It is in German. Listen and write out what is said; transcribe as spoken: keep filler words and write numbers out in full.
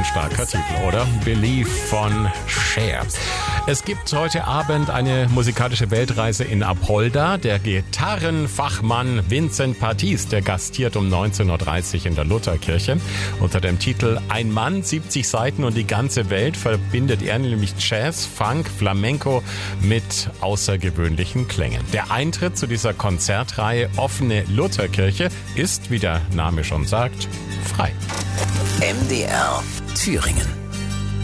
starker Titel, oder? Believe von Cher. Es gibt heute Abend eine musikalische Weltreise in Apolda. Der Gitarrenfachmann Vincent Partis, der gastiert um neunzehn Uhr dreißig in der Lutherkirche. Unter dem Titel Ein Mann, siebzig Seiten und die ganze Welt verbindet er nämlich Jazz, Funk, Flamenco mit außergewöhnlichen Klängen. Der Eintritt zu dieser Konzertreihe Offene Lutherkirche ist, wie der Name schon sagt, frei. M D R Thüringen.